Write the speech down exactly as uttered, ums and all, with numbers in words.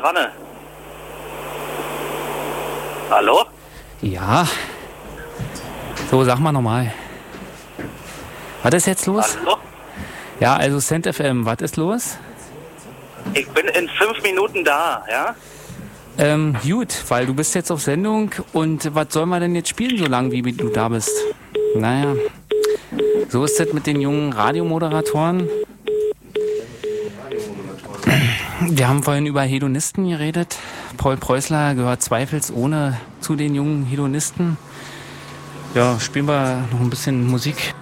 dran. Hallo? Ja. So, sag mal nochmal. Was ist jetzt los? Hallo? Ja, also Cent F M, was ist los? Ich bin in fünf Minuten da, ja? Ähm, gut, weil du bist jetzt auf Sendung und was soll man denn jetzt spielen, so lange wie du da bist? Naja, so ist das mit den jungen Radiomoderatoren. Wir haben vorhin über Hedonisten geredet. Paul Preußler gehört zweifelsohne zu den jungen Hedonisten. Ja, spielen wir noch ein bisschen Musik.